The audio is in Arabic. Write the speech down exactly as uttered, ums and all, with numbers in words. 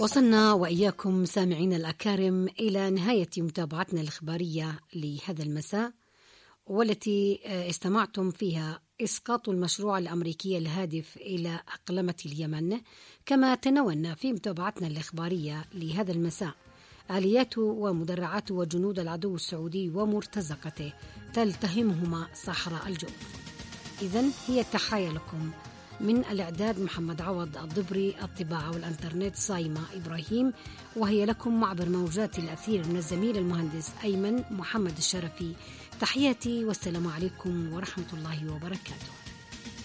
وصلنا وإياكم سامعين الأكارم إلى نهاية متابعتنا الإخبارية لهذا المساء، والتي استمعتم فيها إسقاط المشروع الأمريكي الهادف إلى أقلمة اليمن. كما تناولنا في متابعتنا الإخبارية لهذا المساء آليات ومدرعات وجنود العدو السعودي ومرتزقته تلتهمهما صحراء الجوف. إذن هي التحايا لكم من الإعداد محمد عوض الضبري، الطباعة والإنترنت صايمة إبراهيم، وهي لكم عبر موجات الأثير من الزميل المهندس أيمن محمد الشرفي. تحياتي والسلام عليكم ورحمة الله وبركاته.